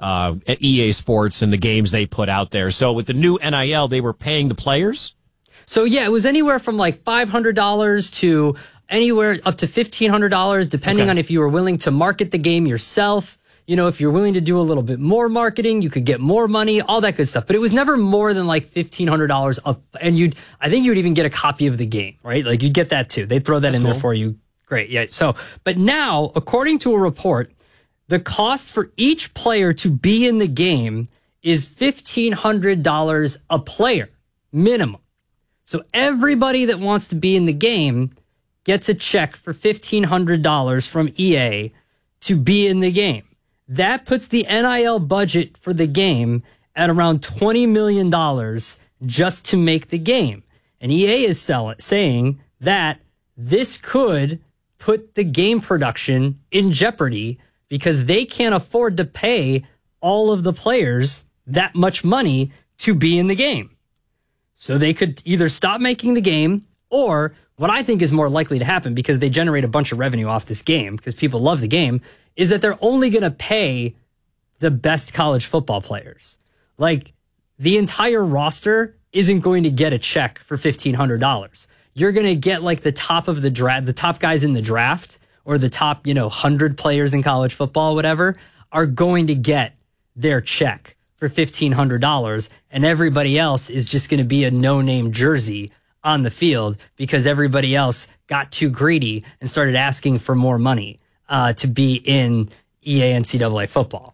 at EA Sports and the games they put out there. So with the new NIL, they were paying the players? So, yeah, it was anywhere from like $500 to anywhere up to $1,500, depending on if you were willing to market the game yourself. You know, if you're willing to do a little bit more marketing, you could get more money, all that good stuff. But it was never more than like $1,500 up. And I think you'd even get a copy of the game, right? Like you'd get that too. They'd throw that in there for you. Great. Yeah. So, but now, according to a report, the cost for each player to be in the game is $1,500 a player minimum. So everybody that wants to be in the game gets a check for $1,500 from EA to be in the game. That puts the NIL budget for the game at around $20 million just to make the game. And EA is saying that this could put the game production in jeopardy because they can't afford to pay all of the players that much money to be in the game. So they could either stop making the game, or what I think is more likely to happen, because they generate a bunch of revenue off this game because people love the game, is that they're only going to pay the best college football players. Like, the entire roster isn't going to get a check for $1,500. You're going to get like the top of the draft, the top guys in the draft, or the top, 100 players in college football, whatever, are going to get their check for $1,500. And everybody else is just going to be a no-name jersey on the field because everybody else got too greedy and started asking for more money to be in EA NCAA football.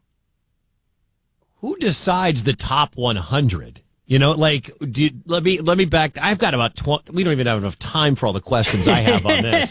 Who decides the top 100? Let me back. I've got about 20. We don't even have enough time for all the questions I have on this.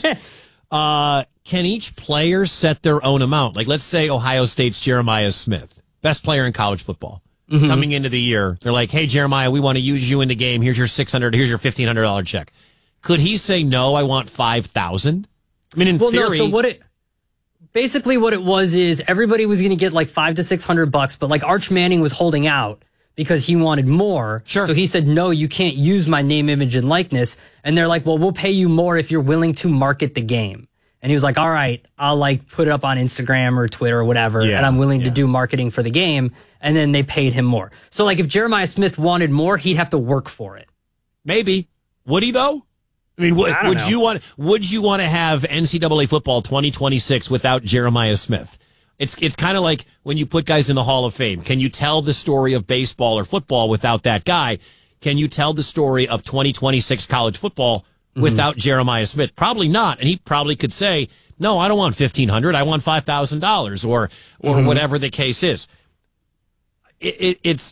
Can each player set their own amount? Like, let's say Ohio State's Jeremiah Smith, best player in college football. Mm-hmm. Coming into the year, they're like, "Hey, Jeremiah, we want to use you in the game. Here's your $600. Here's your $1,500 check." Could he say no? I want $5,000. I mean, in theory. No, so basically what it was is everybody was going to get like $500 to $600, but like Arch Manning was holding out because he wanted more. Sure. So he said, "No, you can't use my name, image, and likeness." And they're like, "Well, we'll pay you more if you're willing to market the game." And he was like, "All right, I'll like put it up on Instagram or Twitter or whatever, and I'm willing to do marketing for the game." And then they paid him more. So like if Jeremiah Smith wanted more, he'd have to work for it. Maybe. Would he though? I mean, would you want to have NCAA football 2026 without Jeremiah Smith? It's kind of like when you put guys in the Hall of Fame. Can you tell the story of baseball or football without that guy? Can you tell the story of 2026 college football without Jeremiah Smith? Probably not. And he probably could say, "No, I don't want $1,500. I want $5,000 or whatever the case is." It's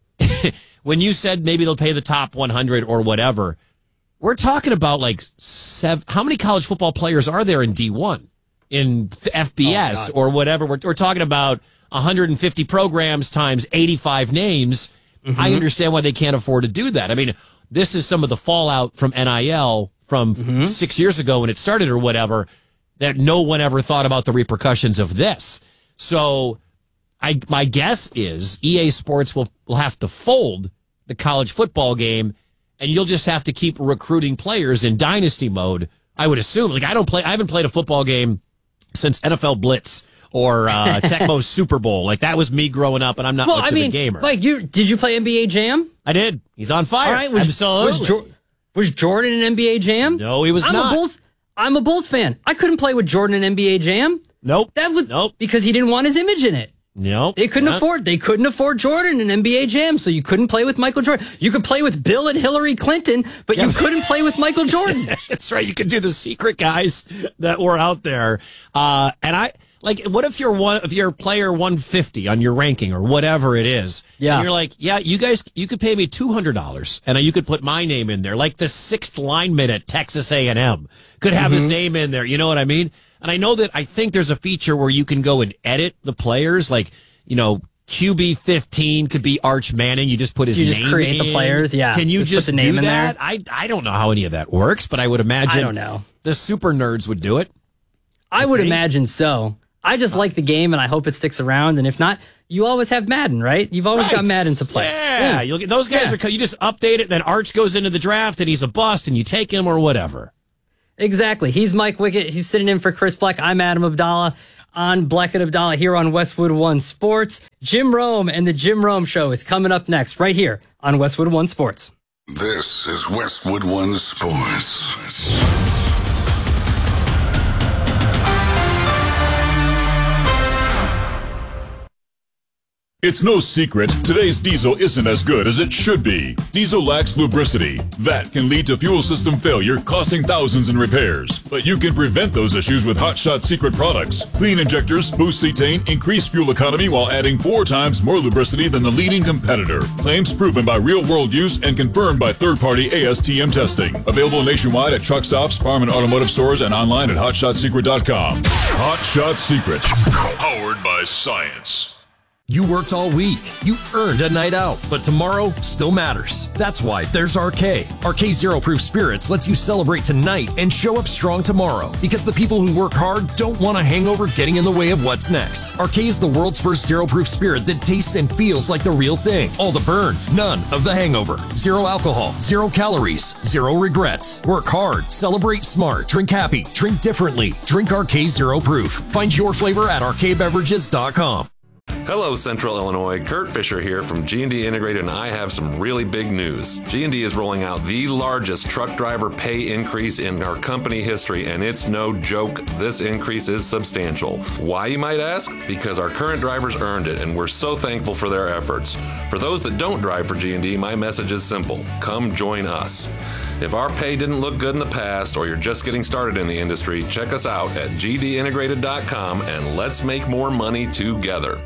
when you said maybe they'll pay the top 100 or whatever, we're talking about like how many college football players are there in D1, in FBS or whatever? We're talking about 150 programs times 85 names. Mm-hmm. I understand why they can't afford to do that. I mean, this is some of the fallout from NIL from 6 years ago when it started or whatever, that no one ever thought about the repercussions of this. So my guess is EA Sports will have to fold the college football game, and you'll just have to keep recruiting players in dynasty mode, I would assume. Like, I haven't played a football game since NFL Blitz or Tecmo Super Bowl. Like, that was me growing up, and I'm not much of a gamer. Like, did you play NBA Jam? I did. He's on fire. All right, absolutely. Was Jordan in NBA Jam? No, he was not. I'm a Bulls fan. I couldn't play with Jordan in NBA Jam. Nope. Because he didn't want his image in it. No, they couldn't afford Jordan in NBA Jam, so you couldn't play with Michael Jordan. You could play with Bill and Hillary Clinton, but you couldn't play with Michael Jordan. That's right. You could do the secret guys that were out there. And I like, what if you're player 150 on your ranking or whatever it is? Yeah. And you're like, you could pay me $200 and you could put my name in there. Like the sixth lineman at Texas A&M could have his name in there. You know what I mean? And I think there's a feature where you can go and edit the players. Like, QB 15 could be Arch Manning. You just put his name in. You just create the players, yeah. Can you just do that? I don't know how any of that works, but I would imagine I don't know. The super nerds would do it. I would imagine so. I just like the game, and I hope it sticks around. And if not, you always have Madden, right? You've always got Madden to play. Yeah. You'll get those guys. You just update it, then Arch goes into the draft, and he's a bust, and you take him or whatever. Exactly. He's Mike Wickett. He's sitting in for Chris Black. I'm Adam Abdallah on Black and Abdallah here on Westwood One Sports. Jim Rome and the Jim Rome Show is coming up next, right here on Westwood One Sports. This is Westwood One Sports. It's no secret, today's diesel isn't as good as it should be. Diesel lacks lubricity. That can lead to fuel system failure, costing thousands in repairs. But you can prevent those issues with Hot Shot Secret products. Clean injectors, boost cetane, increase fuel economy while adding 4 times more lubricity than the leading competitor. Claims proven by real-world use and confirmed by third-party ASTM testing. Available nationwide at truck stops, farm and automotive stores, and online at hotshotsecret.com. Hot Shot Secret. Powered by science. You worked all week. You earned a night out, but tomorrow still matters. That's why there's RK. RK Zero Proof Spirits lets you celebrate tonight and show up strong tomorrow, because the people who work hard don't want a hangover getting in the way of what's next. RK is the world's first zero proof spirit that tastes and feels like the real thing. All the burn, none of the hangover. Zero alcohol, 0 calories, 0 regrets. Work hard, celebrate smart, drink happy, drink differently. Drink RK Zero Proof. Find your flavor at rkbeverages.com. Hello, Central Illinois. Kurt Fisher here from G&D Integrated, and I have some really big news. G&D is rolling out the largest truck driver pay increase in our company history, and it's no joke. This increase is substantial. Why, you might ask? Because our current drivers earned it, and we're so thankful for their efforts. For those that don't drive for G&D, my message is simple. Come join us. If our pay didn't look good in the past, or you're just getting started in the industry, check us out at gdintegrated.com, and let's make more money together.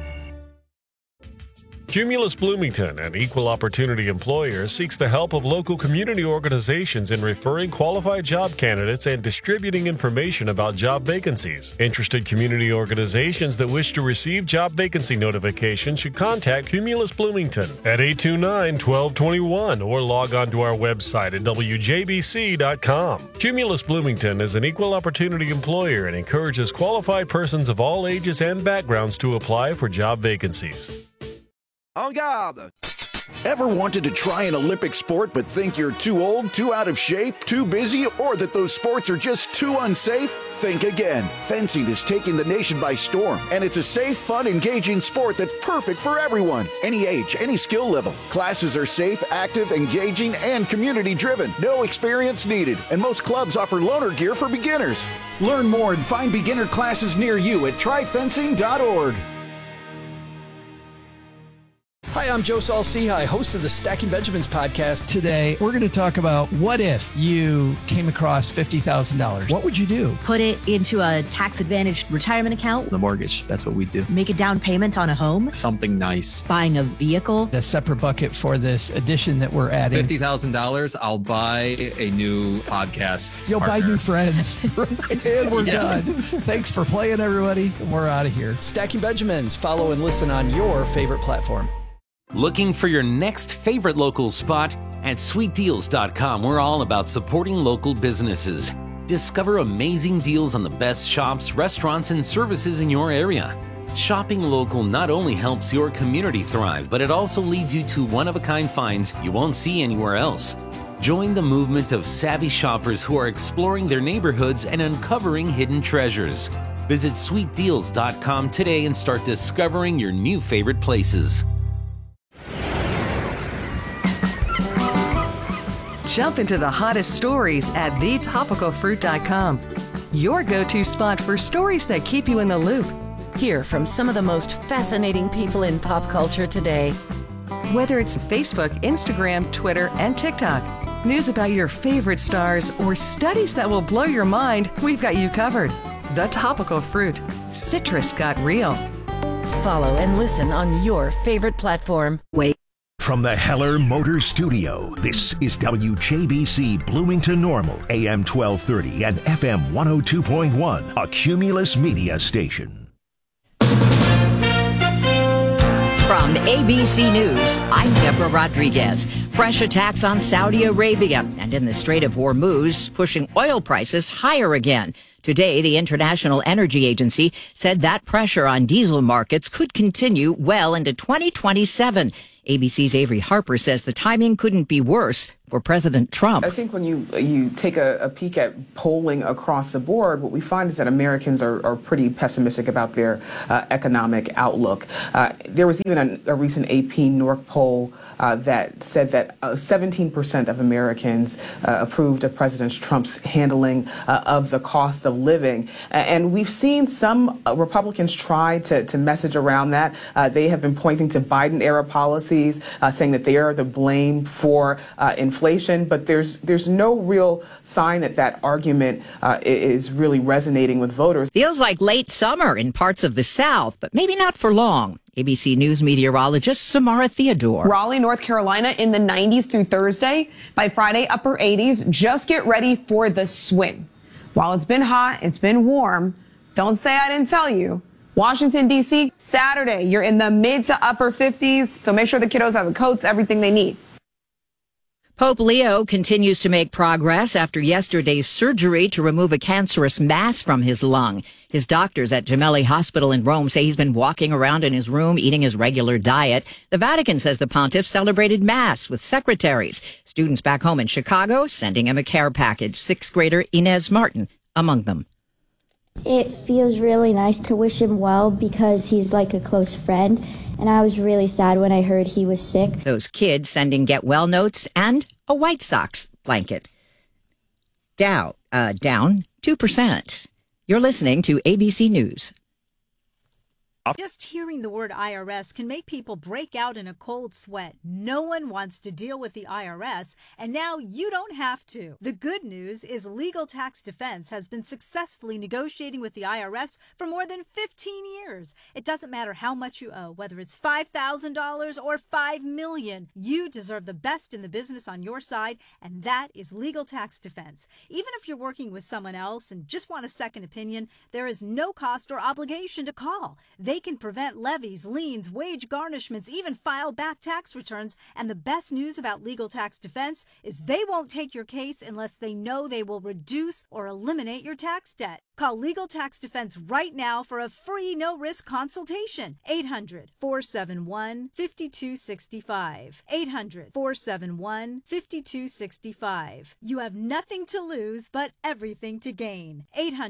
Cumulus Bloomington, an equal opportunity employer, seeks the help of local community organizations in referring qualified job candidates and distributing information about job vacancies. Interested community organizations that wish to receive job vacancy notifications should contact Cumulus Bloomington at 829-1221 or log on to our website at wjbc.com. Cumulus Bloomington is an equal opportunity employer and encourages qualified persons of all ages and backgrounds to apply for job vacancies. En garde! Ever wanted to try an Olympic sport but think you're too old, too out of shape, too busy, or that those sports are just too unsafe? Think again. Fencing is taking the nation by storm, and it's a safe, fun, engaging sport that's perfect for everyone. Any age, any skill level. Classes are safe, active, engaging, and community-driven. No experience needed, and most clubs offer loaner gear for beginners. Learn more and find beginner classes near you at tryfencing.org. Hi, I'm Joe Saul-Sehy, host of the Stacking Benjamins podcast. Today, we're going to talk about what if you came across $50,000. What would you do? Put it into a tax-advantaged retirement account. The mortgage, that's what we do. Make a down payment on a home. Something nice. Buying a vehicle. A separate bucket for this addition that we're adding. $50,000, I'll buy a new podcast. You'll partner. buy new friends. And we're done. Thanks for playing, everybody. We're out of here. Stacking Benjamins. Follow and listen on your favorite platform. Looking for your next favorite local spot? At sweetdeals.com, we're all about supporting local businesses. Discover amazing deals on the best shops, restaurants, and services in your area. Shopping local not only helps your community thrive, but it also leads you to one-of-a-kind finds you won't see anywhere else. Join the movement of savvy shoppers who are exploring their neighborhoods and uncovering hidden treasures. Visit sweetdeals.com today and start discovering your new favorite places. Jump into the hottest stories at thetopicalfruit.com. Your go-to spot for stories that keep you in the loop. Hear from some of the most fascinating people in pop culture today. Whether it's Facebook, Instagram, Twitter, and TikTok, news about your favorite stars, or studies that will blow your mind, we've got you covered. The Topical Fruit. Citrus got real. Follow and listen on your favorite platform. From the Heller Motors Studio, this is WJBC Bloomington Normal, AM 1230 and FM 102.1, a Cumulus Media station. From ABC News, I'm Deborah Rodriguez. Fresh attacks on Saudi Arabia and in the Strait of Hormuz pushing oil prices higher again. Today, the International Energy Agency said that pressure on diesel markets could continue well into 2027. ABC's Avery Harper says the timing couldn't be worse. for President Trump. I think when you take a peek at polling across the board, what we find is that Americans are pretty pessimistic about their economic outlook. There was even a recent AP NORC poll that said that 17% of Americans approved of President Trump's handling of the cost of living. And we've seen some Republicans try to message around that. They have been pointing to Biden-era policies, saying that they are the blame for inflation, but there's no real sign that argument is really resonating with voters. Feels like late summer in parts of the South, but maybe not for long. ABC News meteorologist Samara Theodore. Raleigh, North Carolina in the 90s through Thursday. By Friday, upper 80s. Just get ready for the swing. While it's been hot, it's been warm. Don't say I didn't tell you. Washington, D.C., Saturday, you're in the mid to upper 50s, so make sure the kiddos have the coats, everything they need. Pope Leo continues to make progress after yesterday's surgery to remove a cancerous mass from his lung. His doctors at Gemelli Hospital in Rome say he's been walking around in his room eating his regular diet. The Vatican says the pontiff celebrated Mass with secretaries. Students back home in Chicago sending him a care package. Sixth grader Inez Martin among them. It feels really nice to wish him well because he's like a close friend, and I was really sad when I heard he was sick. Those kids sending get well notes and a White Sox blanket. Dow down 2%. You're listening to ABC News. Just hearing the word IRS can make people break out in a cold sweat. No one wants to deal with the IRS, and now you don't have to. The good news is Legal Tax Defense has been successfully negotiating with the IRS for more than 15 years. It doesn't matter how much you owe, whether it's $5,000 or $5 million. You deserve the best in the business on your side, and that is Legal Tax Defense. Even if you're working with someone else and just want a second opinion, there is no cost or obligation to call. They can prevent levies, liens, wage garnishments, even file back tax returns. And the best news about Legal Tax Defense is they won't take your case unless they know they will reduce or eliminate your tax debt. Call Legal Tax Defense right now for a free no-risk consultation. 800-471-5265. 800-471-5265. You have nothing to lose but everything to gain.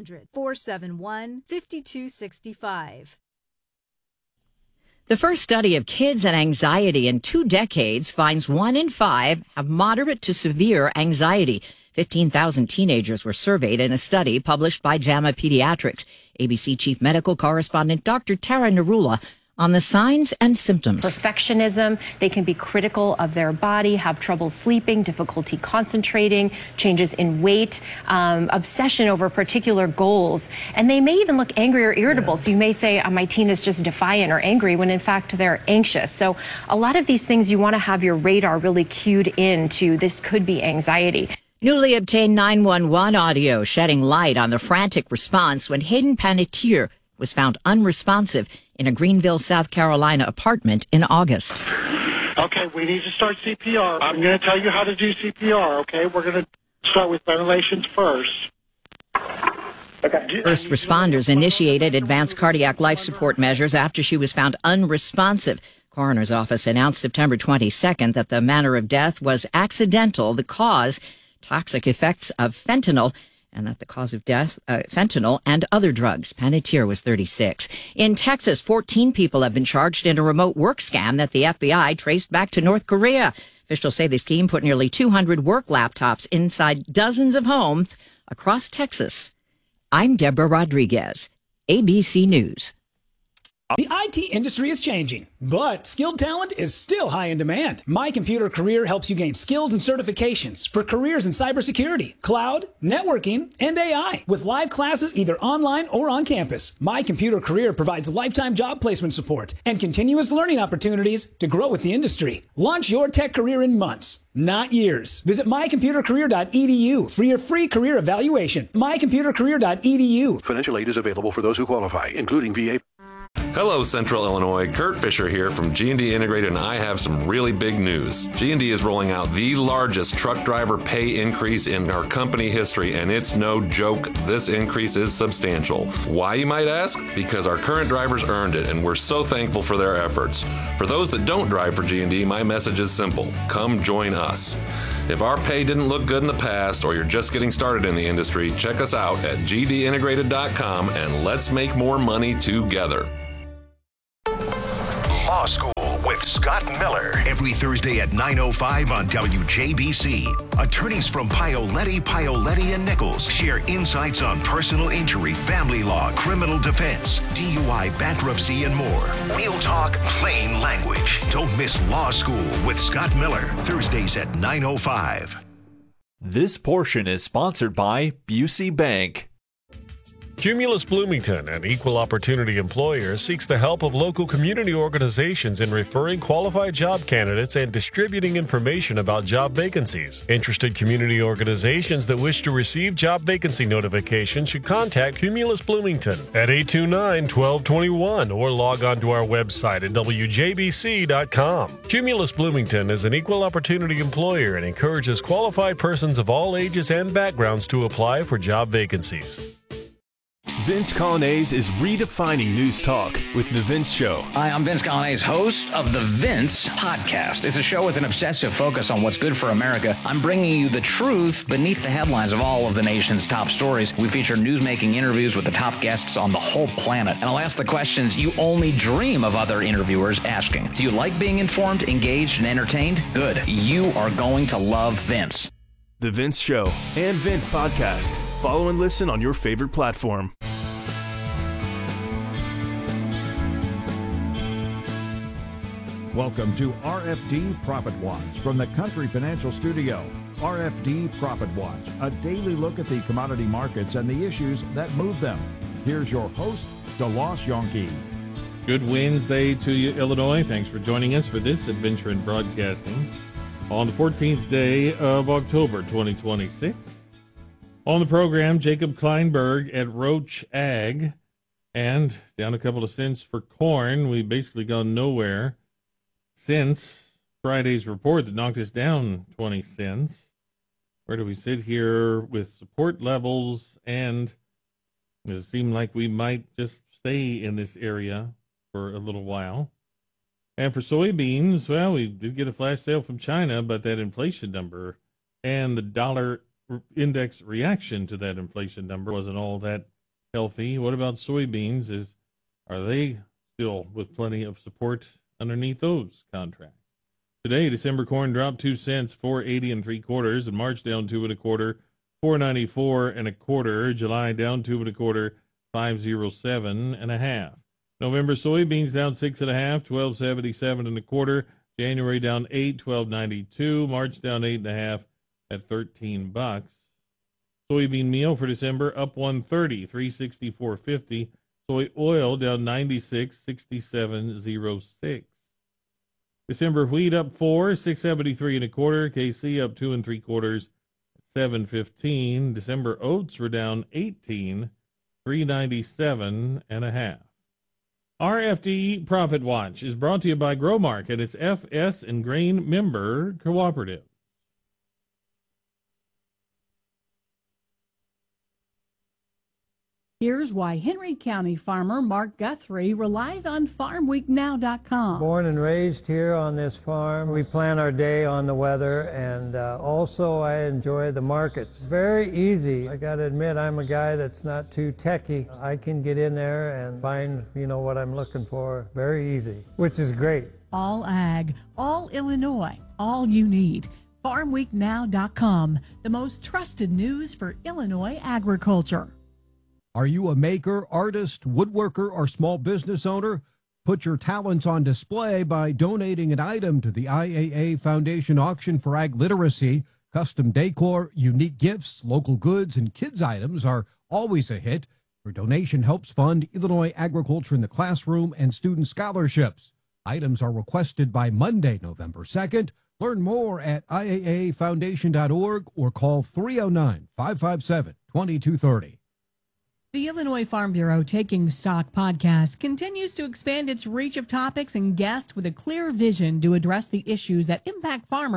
800-471-5265. The first study of kids and anxiety in 2 decades finds 1 in 5 have moderate to severe anxiety. 15,000 teenagers were surveyed in a study published by JAMA Pediatrics. ABC Chief Medical Correspondent Dr. Tara Narula on the signs and symptoms. Perfectionism, they can be critical of their body, have trouble sleeping, difficulty concentrating, changes in weight, obsession over particular goals, and they may even look angry or irritable. So you may say, my teen is just defiant or angry, when in fact they're anxious. So a lot of these things you want to have your radar really cued into. This could be anxiety. Newly obtained 911 audio shedding light on the frantic response when Hayden Panettiere was found unresponsive in a Greenville, South Carolina apartment in August. Okay, we need to start CPR. I'm going to tell you how to do CPR, okay? We're going to start with ventilations first. Okay. First responders initiated advanced cardiac life support measures after she was found unresponsive. Coroner's office announced September 22nd that the manner of death was accidental, the cause toxic effects of fentanyl, and that the cause of death, fentanyl and other drugs. Panettiere was 36. In Texas, 14 people have been charged in a remote work scam that the FBI traced back to North Korea. Officials say the scheme put nearly 200 work laptops inside dozens of homes across Texas. I'm Deborah Rodriguez, ABC News. The IT industry is changing, but skilled talent is still high in demand. My Computer Career helps you gain skills and certifications for careers in cybersecurity, cloud, networking, and AI with live classes either online or on campus. My Computer Career provides lifetime job placement support and continuous learning opportunities to grow with the industry. Launch your tech career in months, not years. Visit mycomputercareer.edu for your free career evaluation. mycomputercareer.edu. Financial aid is available for those who qualify, including VA. Hello, Central Illinois. Kurt Fisher here from G&D Integrated, and I have some really big news. G&D is rolling out the largest truck driver pay increase in our company history, and it's no joke. This increase is substantial. Why, you might ask? Because our current drivers earned it, and we're so thankful for their efforts. For those that don't drive for G&D, my message is simple. Come join us. If our pay didn't look good in the past or you're just getting started in the industry, check us out at gdintegrated.com and let's make more money together. Law School with Scott Miller. Every Thursday at 9:05 on WJBC. Attorneys from Paoletti, and Nichols share insights on personal injury, family law, criminal defense, DUI, bankruptcy, and more. We'll talk plain language. Don't miss Law School with Scott Miller. Thursdays at 9:05. This portion is sponsored by Busey Bank. Cumulus Bloomington, an equal opportunity employer, seeks the help of local community organizations in referring qualified job candidates and distributing information about job vacancies. Interested community organizations that wish to receive job vacancy notifications should contact Cumulus Bloomington at 829-1221 or log on to our website at wjbc.com. Cumulus Bloomington is an equal opportunity employer and encourages qualified persons of all ages and backgrounds to apply for job vacancies. Vince Colonnese is redefining news talk with The Vince Show. Hi, I'm Vince Colonnese, host of The Vince Podcast. It's a show with an obsessive focus on what's good for America. I'm bringing you the truth beneath the headlines of all of the nation's top stories. We feature newsmaking interviews with the top guests on the whole planet. And I'll ask the questions you only dream of other interviewers asking. Do you like being informed, engaged, and entertained? Good. You are going to love Vince. The Vince Show and Vince Podcast. Follow and listen on your favorite platform. Welcome to RFD Profit Watch from the Country Financial Studio. RFD Profit Watch, a daily look at the commodity markets and the issues that move them. Here's your host, DeLoss Yonke. Good Wednesday to you, Illinois. Thanks for joining us for this adventure in broadcasting on the 14th day of October 2026. On the program, Jacob Kleinberg at Roach Ag, and down a couple of cents for corn. We've basically gone nowhere since Friday's report that knocked us down 20 cents. Where do we sit here with support levels? And it seemed like we might just stay in this area for a little while. And for soybeans, well, we did get a flash sale from China, but that inflation number and the dollar index reaction to that inflation number wasn't all that healthy. What about soybeans? Are they still with plenty of support underneath those contracts? Today, December corn dropped 2 cents, 4.80 3/4, and March down 2 1/4, 4.94 1/4. July down 2 1/4, 5.07 1/2. November soybeans down 6 1/2, 12.77 1/4. January down 8, 12.92. March down 8 1/2 at $13. Soybean meal for December up 1.30, 3.64.50. Soy oil down 96, 67.06. December wheat up 4, 6.73 1/4. KC up 2 3/4, 7.15. December oats were down 18, 3.97 1/2. RFD Profit Watch is brought to you by Growmark and its FS and Grain member cooperative. Here's why Henry County farmer Mark Guthrie relies on FarmWeekNow.com. Born and raised here on this farm, we plan our day on the weather, and also I enjoy the markets. Very easy. I got to admit, I'm a guy that's not too techy. I can get in there and find, what I'm looking for. Very easy, which is great. All ag, all Illinois, all you need. FarmWeekNow.com, the most trusted news for Illinois agriculture. Are you a maker, artist, woodworker, or small business owner? Put your talents on display by donating an item to the IAA Foundation Auction for Ag Literacy. Custom decor, unique gifts, local goods, and kids' items are always a hit. Your donation helps fund Illinois agriculture in the classroom and student scholarships. Items are requested by Monday, November 2nd. Learn more at IAAFoundation.org or call 309-557-2230. The Illinois Farm Bureau Taking Stock podcast continues to expand its reach of topics and guests with a clear vision to address the issues that impact farmers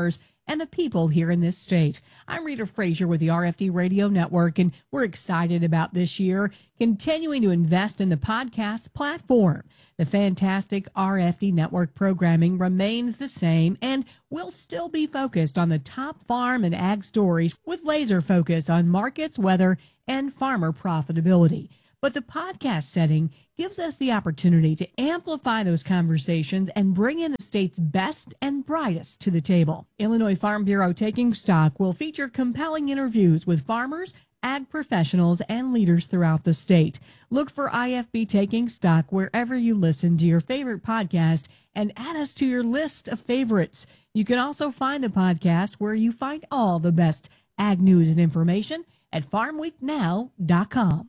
and the people here in this state. I'm Rita Frazier with the RFD Radio Network, and we're excited about this year continuing to invest in the podcast platform. The fantastic RFD Network programming remains the same, and we'll still be focused on the top farm and ag stories with laser focus on markets, weather, and farmer profitability. But the podcast setting gives us the opportunity to amplify those conversations and bring in the state's best and brightest to the table. Illinois Farm Bureau Taking Stock will feature compelling interviews with farmers, ag professionals, and leaders throughout the state. Look for IFB Taking Stock wherever you listen to your favorite podcast and add us to your list of favorites. You can also find the podcast where you find all the best ag news and information at farmweeknow.com.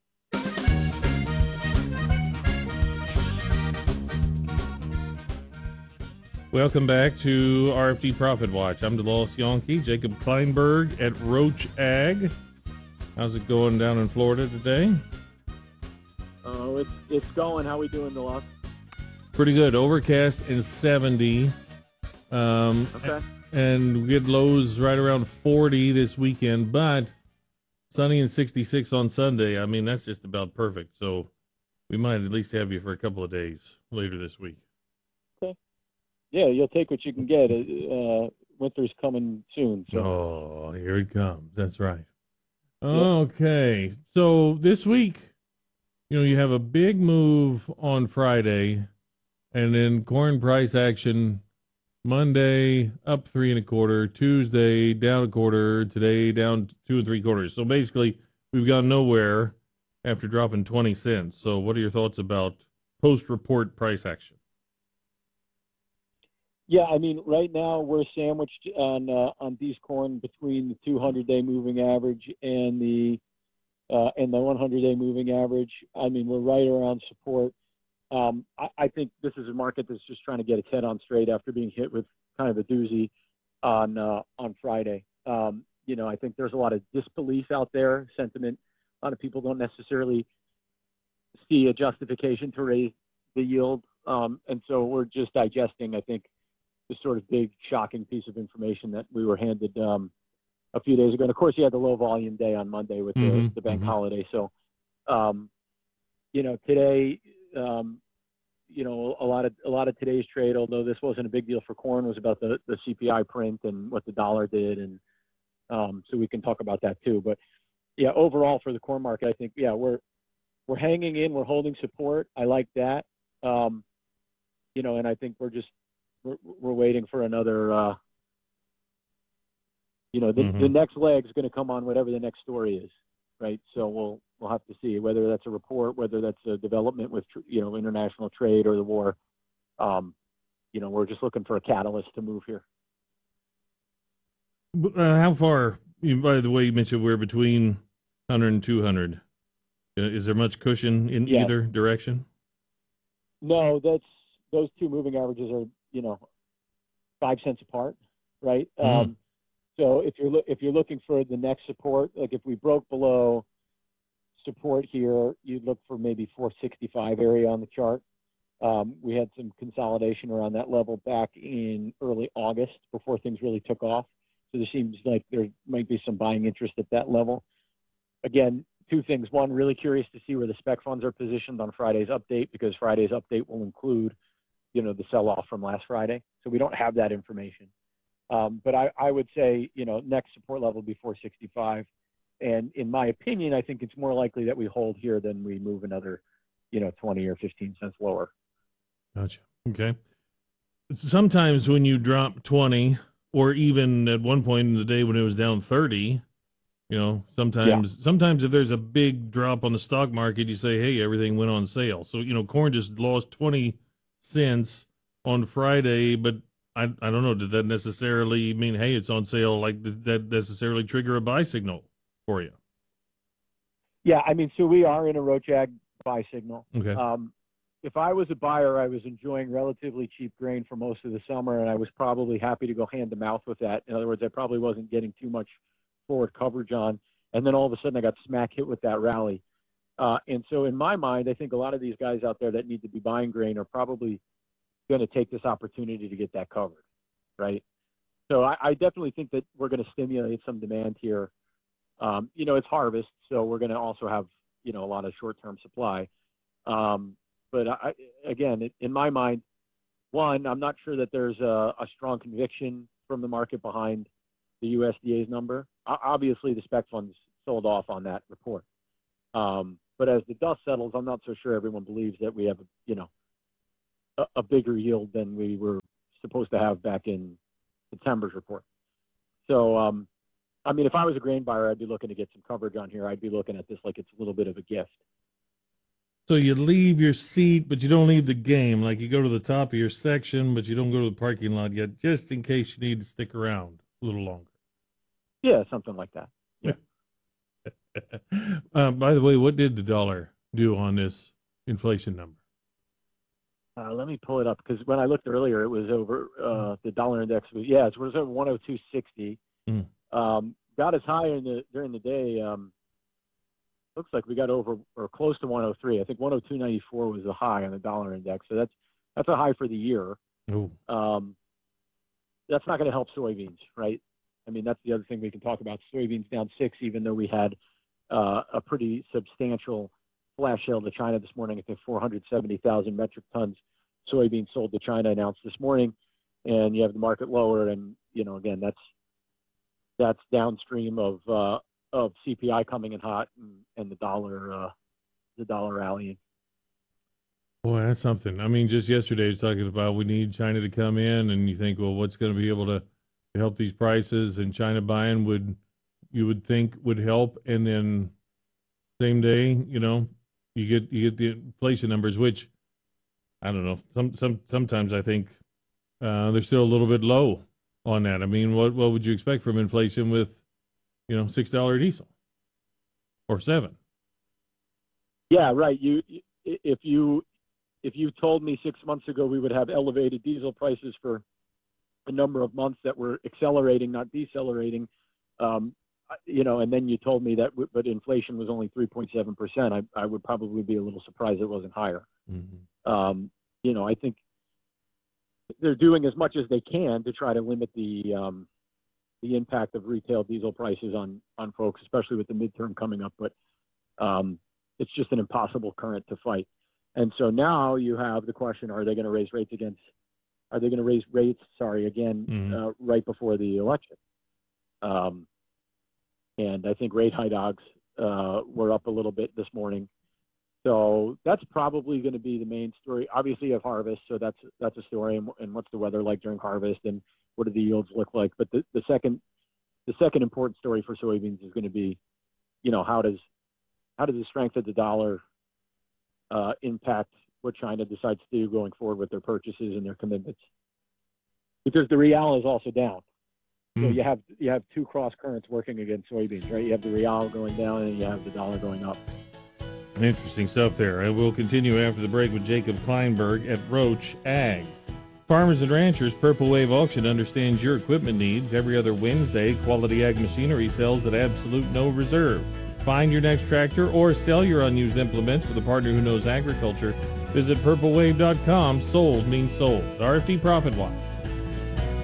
Welcome back to RFD Profit Watch. I'm DeLoss Yonke, Jacob Kleinberg at Roach Ag. How's it going down in Florida today? Oh, it's going. How we doing, DeLoss? Pretty good. Overcast and 70. Okay. And we get lows right around 40 this weekend, but sunny and 66 on Sunday. I mean, that's just about perfect. So we might at least have you for a couple of days later this week. Okay. Yeah, you'll take what you can get. Winter's coming soon. So. Oh, here it comes. That's right. Okay. So this week, you have a big move on Friday, and then corn price action Monday up 3 1/4, Tuesday down 1/4, today down 2 3/4. So basically, we've gone nowhere after dropping 20 cents. So what are your thoughts about post-report price action? Yeah, I mean, right now we're sandwiched on these corn between the 200-day moving average and the 100-day moving average. I mean, we're right around support. I think this is a market that's just trying to get its head on straight after being hit with kind of a doozy on Friday. I think there's a lot of disbelief out there, sentiment. A lot of people don't necessarily see a justification to raise the yield, and so we're just digesting, I think, this sort of big, shocking piece of information that we were handed a few days ago. And of course, you had the low volume day on Monday with the bank holiday. So, today, a lot of today's trade, although this wasn't a big deal for corn, was about the CPI print and what the dollar did, and so we can talk about that too. But yeah, overall for the corn market, I think we're hanging in, we're holding support. I like that, and I think we're waiting for another. The next leg is going to come on whatever the next story is, right? So we'll have to see whether that's a report, whether that's a development with international trade or the war. We're just looking for a catalyst to move here. How far? By the way, you mentioned we're between 100 and 200. Is there much cushion in either direction? No, those two moving averages are 5 cents apart, right? So if you're looking for the next support, like if we broke below support here, you'd look for maybe 465 area on the chart. We had some consolidation around that level back in early August before things really took off. So there seems like there might be some buying interest at that level. Again, two things. One, really curious to see where the spec funds are positioned on Friday's update, because Friday's update will include, the sell-off from last Friday. So we don't have that information. But I would say, next support level would be 465. And in my opinion, I think it's more likely that we hold here than we move another, 20 or 15 cents lower. Gotcha. Okay. Sometimes when you drop 20, or even at one point in the day when it was down 30, sometimes if there's a big drop on the stock market, you say, hey, everything went on sale. So, corn just lost 20 cents on Friday, but I don't know, did that necessarily mean, hey, it's on sale? Like, did that necessarily trigger a buy signal for you? Yeah, I mean, so we are in a Roach Ag buy signal. Okay. If I was a buyer, I was enjoying relatively cheap grain for most of the summer, and I was probably happy to go hand to mouth with that. In other words, I probably wasn't getting too much forward coverage on. And then all of a sudden I got smack hit with that rally. And so in my mind, I think a lot of these guys out there that need to be buying grain are probably going to take this opportunity to get that covered, right? So I definitely think that we're going to stimulate some demand here. It's harvest, so we're going to also have, a lot of short-term supply. But in my mind, one, I'm not sure that there's a strong conviction from the market behind the USDA's number. Obviously, the spec funds sold off on that report. But as the dust settles, I'm not so sure everyone believes that we have, a bigger yield than we were supposed to have back in September's report. So, if I was a grain buyer, I'd be looking to get some coverage on here. I'd be looking at this like it's a little bit of a gift. So you leave your seat, but you don't leave the game. Like you go to the top of your section, but you don't go to the parking lot yet, just in case you need to stick around a little longer. Yeah, something like that. Yeah. By the way, what did the dollar do on this inflation number? Let me pull it up, because when I looked earlier, it was over, the dollar index was over 102.60. Got as high during the day. Looks like we got over or close to 103. I think 102.94 was the high on the dollar index. So that's a high for the year. Ooh. That's not going to help soybeans, right? That's the other thing we can talk about. Soybeans down 6, even though we had a pretty substantial flash sale to China this morning. I think 470,000 metric tons soybeans sold to China announced this morning, and you have the market lower, and again that's downstream of CPI coming in hot and the dollar rallying. Boy, that's something. Just yesterday I was talking about we need China to come in, and you think, well, what's going to be able to help these prices? And China buying you would think would help, and then same day, you get the inflation numbers, which I don't know. Sometimes I think they're still a little bit low on that. What would you expect from inflation with $6 diesel or $7? Yeah, right. If you told me 6 months ago we would have elevated diesel prices for a number of months that were accelerating, not decelerating, and then you told me that, but inflation was only 3.7%, I would probably be a little surprised it wasn't higher. Mm-hmm. I think they're doing as much as they can to try to limit the impact of retail diesel prices on folks, especially with the midterm coming up. But it's just an impossible current to fight. And so now you have the question: Are they going to raise rates again right before the election? And I think rate high dogs were up a little bit this morning. So that's probably going to be the main story. Obviously, you have harvest, so that's a story. And what's the weather like during harvest, and what do the yields look like? But the second important story for soybeans is going to be, how does the strength of the dollar impact what China decides to do going forward with their purchases and their commitments? Because the real is also down. So you have two cross currents working against soybeans, right? You have the real going down, and you have the dollar going up. Interesting stuff there. And we'll continue after the break with Jacob Kleinberg at Roach Ag. Farmers and Ranchers Purple Wave Auction understands your equipment needs. Every other Wednesday, Quality Ag Machinery sells at absolute no reserve. Find your next tractor or sell your unused implements with a partner who knows agriculture. Visit purplewave.com. Sold means sold. RFD Profit Watch.